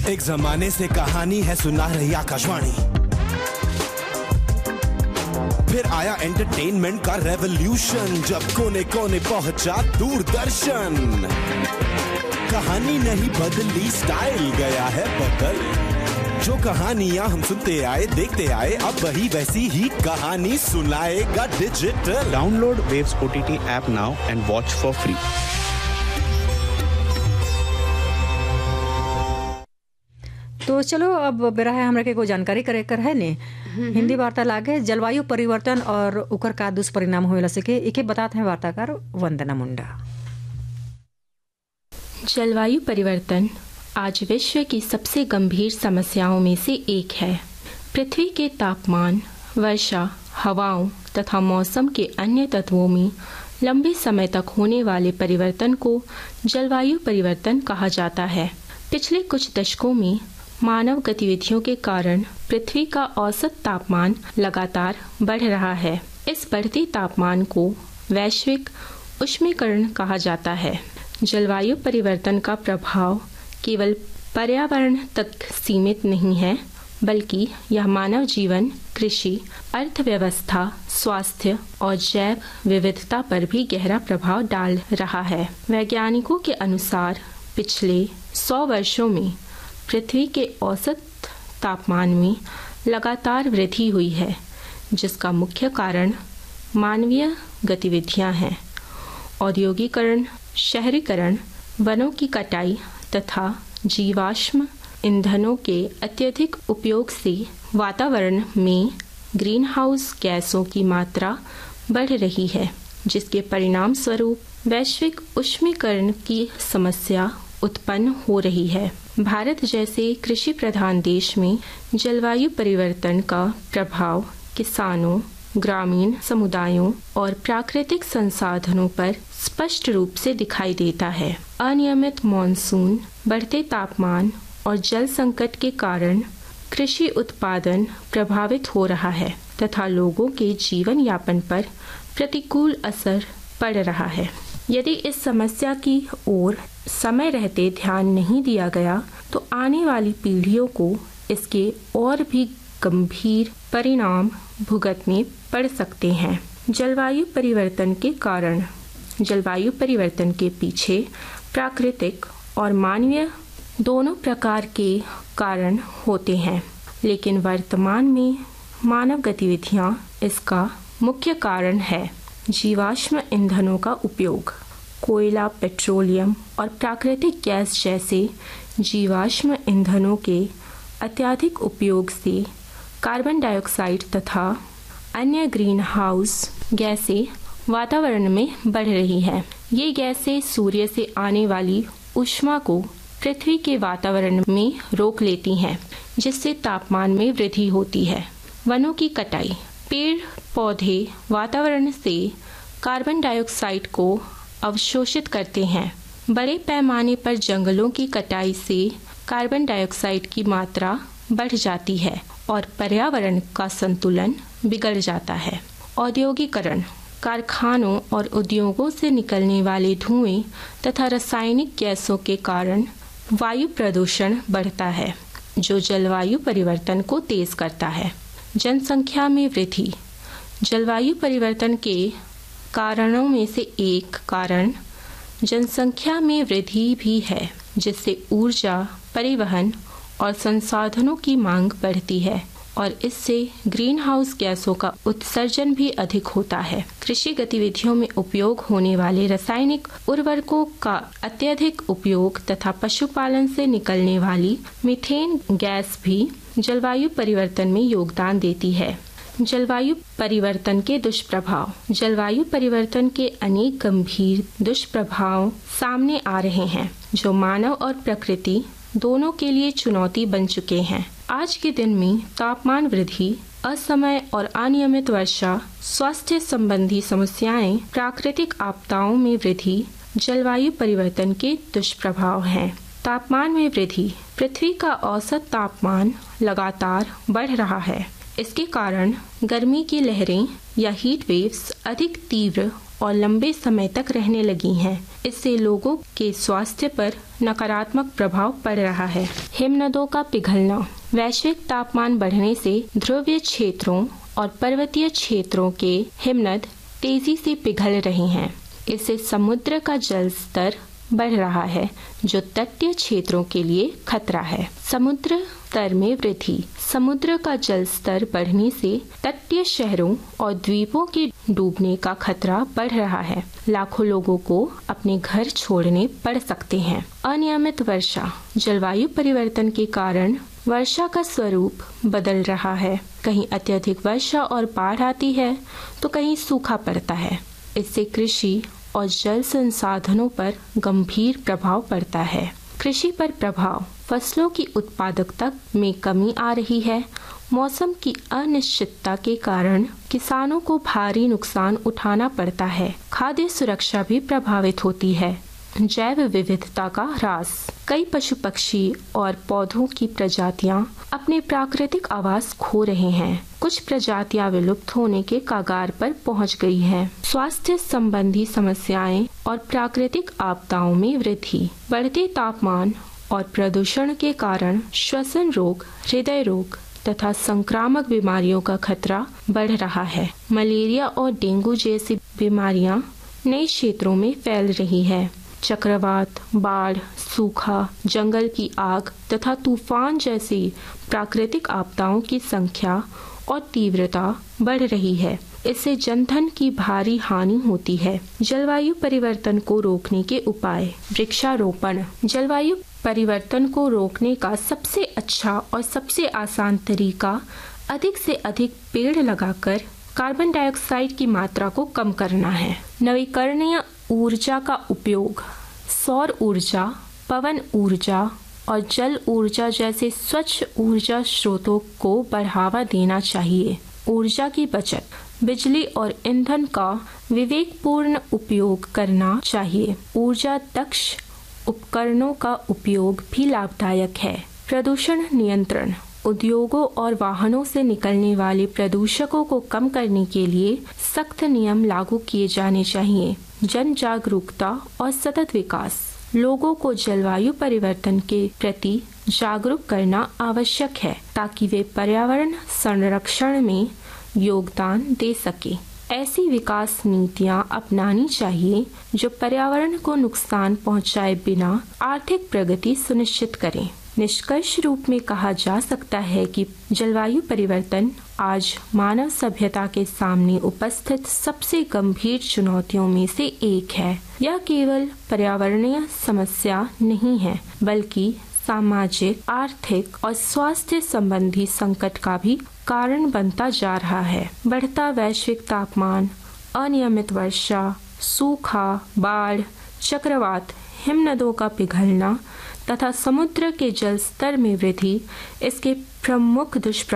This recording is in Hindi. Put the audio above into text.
एक जमाने से कहानी है सुना रही आकाशवाणी, फिर आया एंटरटेनमेंट का रेवोल्यूशन, जब कोने कोने पहुंचा दूरदर्शन। कहानी नहीं बदली, स्टाइल गया है बदल। जो कहानियां हम सुनते आए देखते आए, अब वही वैसी ही कहानी सुनाएगा digital. Download waves OTT app now and watch for free. तो चलो अब बेरा है हमरा के को जानकारी करे कर है ने हिंदी वार्ता लागे जलवायु परिवर्तन और उकर का दुष्परिणाम होएला सके एके बताते हैं वार्ताकार वंदना मुंडा। जलवायु परिवर्तन आज विश्व की सबसे गंभीर समस्याओं में से एक है। पृथ्वी के तापमान, वर्षा, हवाओं तथा मौसम के अन्य तत्वों में लंबे समय तक होने वाले परिवर्तन को जलवायु परिवर्तन कहा जाता है। पिछले कुछ दशकों में मानव गतिविधियों के कारण पृथ्वी का औसत तापमान लगातार बढ़ रहा है। इस बढ़ते तापमान को वैश्विक उष्मीकरण कहा जाता है। जलवायु परिवर्तन का प्रभाव केवल पर्यावरण तक सीमित नहीं है, बल्कि यह मानव जीवन, कृषि, अर्थव्यवस्था, स्वास्थ्य और जैव विविधता पर भी गहरा प्रभाव डाल रहा है। वैज्ञानिकों के अनुसार पिछले 100 वर्षों में पृथ्वी के औसत तापमान में लगातार वृद्धि हुई है, जिसका मुख्य कारण मानवीय गतिविधियां हैं। औद्योगिकरण, शहरीकरण, वनों की कटाई तथा जीवाश्म ईंधनों के अत्यधिक उपयोग से वातावरण में ग्रीन हाउस गैसों की मात्रा बढ़ रही है, जिसके परिणाम स्वरूप वैश्विक उष्मीकरण की समस्या उत्पन्न हो रही है। भारत जैसे कृषि प्रधान देश में जलवायु परिवर्तन का प्रभाव किसानों, ग्रामीण समुदायों और प्राकृतिक संसाधनों पर स्पष्ट रूप से दिखाई देता है। अनियमित मॉनसून, बढ़ते तापमान और जल संकट के कारण कृषि उत्पादन प्रभावित हो रहा है तथा लोगों के जीवन यापन पर प्रतिकूल असर पड़ रहा है। यदि इस समस्या की ओर समय रहते ध्यान नहीं दिया गया तो आने वाली पीढ़ियों को इसके और भी गंभीर परिणाम भुगतने पड़ सकते हैं। जलवायु परिवर्तन के कारण, जलवायु परिवर्तन के पीछे प्राकृतिक और मानवीय दोनों प्रकार के कारण होते हैं, लेकिन वर्तमान में मानव गतिविधियां इसका मुख्य कारण है। जीवाश्म ईंधनों का उपयोग, कोयला, पेट्रोलियम और प्राकृतिक गैस जैसे जीवाश्म ईंधनों के अत्यधिक उपयोग से कार्बन डाइऑक्साइड तथा अन्य ग्रीन हाउस गैसें वातावरण में बढ़ रही हैं। ये गैसें सूर्य से आने वाली ऊष्मा को पृथ्वी के वातावरण में रोक लेती हैं, जिससे तापमान में वृद्धि होती है। वनों की कटाई, पेड़ पौधे वातावरण से कार्बन डाइऑक्साइड को अवशोषित करते हैं। बड़े पैमाने पर जंगलों की कटाई से कार्बन डाइऑक्साइड की मात्रा बढ़ जाती है और पर्यावरण का संतुलन बिगड़ जाता है। औद्योगिकरण, कारखानों और उद्योगों से निकलने वाले धुएं तथा रासायनिक गैसों के कारण वायु प्रदूषण बढ़ता है, जो जलवायु परिवर्तन को तेज करता है। जनसंख्या में वृद्धि, जलवायु परिवर्तन के कारणों में से एक कारण जनसंख्या में वृद्धि भी है, जिससे ऊर्जा, परिवहन और संसाधनों की मांग बढ़ती है और इससे ग्रीन हाउस गैसों का उत्सर्जन भी अधिक होता है। कृषि गतिविधियों में उपयोग होने वाले रासायनिक उर्वरकों का अत्यधिक उपयोग तथा पशुपालन से निकलने वाली मीथेन गैस भी जलवायु परिवर्तन में योगदान देती है। जलवायु परिवर्तन के दुष्प्रभाव, जलवायु परिवर्तन के अनेक गंभीर दुष्प्रभाव सामने आ रहे हैं, जो मानव और प्रकृति दोनों के लिए चुनौती बन चुके हैं। आज के दिन में तापमान वृद्धि, असमय और अनियमित वर्षा, स्वास्थ्य संबंधी समस्याएं, प्राकृतिक आपदाओं में वृद्धि जलवायु परिवर्तन के दुष्प्रभाव हैं। तापमान में वृद्धि, पृथ्वी का औसत तापमान लगातार बढ़ रहा है। इसके कारण गर्मी की लहरें या हीट वेव्स अधिक तीव्र और लंबे समय तक रहने लगी हैं। इससे लोगों के स्वास्थ्य पर नकारात्मक प्रभाव पड़ रहा है। हिमनदों का पिघलना। वैश्विक तापमान बढ़ने से ध्रुवीय क्षेत्रों और पर्वतीय क्षेत्रों के हिमनद तेजी से पिघल रहे हैं। इससे समुद्र का जल स्तर बढ़ रहा है, जो तटीय क्षेत्रों के लिए खतरा है। समुद्र स्तर में वृद्धि। समुद्र का जल स्तर बढ़ने से तटीय शहरों और द्वीपों के डूबने का खतरा बढ़ रहा है। लाखों लोगों को अपने घर छोड़ने पड़ सकते हैं। अनियमित वर्षा। जलवायु परिवर्तन के कारण वर्षा का स्वरूप बदल रहा है। कहीं अत्यधिक वर्षा और बाढ़ आती है तो कहीं सूखा पड़ता है। इससे कृषि और जल संसाधनों पर गंभीर प्रभाव पड़ता है। कृषि पर प्रभाव। फसलों की उत्पादकता में कमी आ रही है। मौसम की अनिश्चितता के कारण किसानों को भारी नुकसान उठाना पड़ता है। खाद्य सुरक्षा भी प्रभावित होती है। जैव विविधता का ह्रास। कई पशु पक्षी और पौधों की प्रजातियां अपने प्राकृतिक आवास खो रहे हैं। कुछ प्रजातियां विलुप्त होने के कगार पर पहुंच गई हैं। स्वास्थ्य संबंधी समस्याएं और प्राकृतिक आपदाओं में वृद्धि। बढ़ते तापमान और प्रदूषण के कारण श्वसन रोग, हृदय रोग तथा संक्रामक बीमारियों का खतरा बढ़ रहा है। मलेरिया और डेंगू जैसी बीमारियां नए क्षेत्रों में फैल रही है। चक्रवात, बाढ़, सूखा, जंगल की आग तथा तूफान जैसी प्राकृतिक आपदाओं की संख्या और तीव्रता बढ़ रही है। इससे जनधन की भारी हानि होती है। जलवायु परिवर्तन को रोकने के उपाय। वृक्षारोपण। जलवायु परिवर्तन को रोकने का सबसे अच्छा और सबसे आसान तरीका अधिक से अधिक पेड़ लगाकर कार्बन डाइऑक्साइड की मात्रा को कम करना है। नवीकरणीय ऊर्जा का उपयोग। सौर ऊर्जा, पवन ऊर्जा और जल ऊर्जा जैसे स्वच्छ ऊर्जा स्रोतों को बढ़ावा देना चाहिए। ऊर्जा की बचत। बिजली और ईंधन का विवेकपूर्ण उपयोग करना चाहिए। ऊर्जा दक्ष उपकरणों का उपयोग भी लाभदायक है। प्रदूषण नियंत्रण। उद्योगों और वाहनों से निकलने वाले प्रदूषकों को कम करने के लिए सख्त नियम लागू किए जाने चाहिए। जन जागरूकता और सतत विकास। लोगों को जलवायु परिवर्तन के प्रति जागरूक करना आवश्यक है ताकि वे पर्यावरण संरक्षण में योगदान दे सके। ऐसी विकास नीतियां अपनानी चाहिए जो पर्यावरण को नुकसान पहुंचाए बिना आर्थिक प्रगति सुनिश्चित करें। निष्कर्ष रूप में कहा जा सकता है कि जलवायु परिवर्तन आज मानव सभ्यता के सामने उपस्थित सबसे गंभीर चुनौतियों में से एक है। यह केवल पर्यावरणीय समस्या नहीं है, बल्कि सामाजिक, आर्थिक और स्वास्थ्य संबंधी संकट का भी कारण बनता जा रहा है। बढ़ता वैश्विक तापमान, अनियमित वर्षा, सूखा, बाढ़, चक्रवात, हिमनदों का पिघलना तथा समुद्र के जल स्तर में वृद्धि इसके प्रमुख दुष्प्रभाव